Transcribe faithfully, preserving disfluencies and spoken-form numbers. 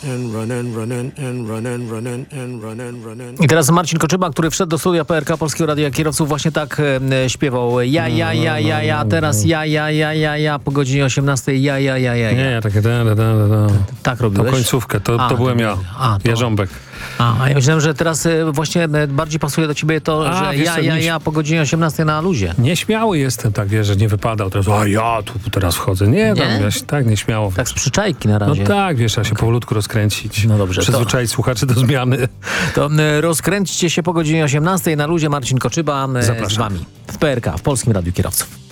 I teraz Marcin Koczyba, który wszedł do studia P R K Polskiego Radia Kierowców, właśnie tak e, śpiewał. Ja, ja, ja, ja, ja, teraz ja, ja, ja, ja, ja, po godzinie osiemnastej, ja, ja, ja, ja, ja. Nie, takie da, da, da, da. Tak To robiłeś? końcówkę, to, A, to byłem to- ja, a, to- Jarząbek. A, a ja myślałem, że teraz e, właśnie e, bardziej pasuje do ciebie to, A, że wiesz ja, co, ja, nie- ja, po godzinie osiemnastej na luzie. Nieśmiały jestem, tak wiesz, że nie wypadał teraz, a ja tu teraz wchodzę. Nie, tam, Nie? wiesz, tak nieśmiało. Tak z przyczajki na No razie. tak, wiesz, trzeba się powolutku rozkręcić. No dobrze, to- Przyzwyczaić słuchaczy do zmiany. To e, rozkręćcie się po godzinie osiemnastej na luzie. Marcin Koczyba e, z Zapraszam. wami w P R K, w Polskim Radiu Kierowców.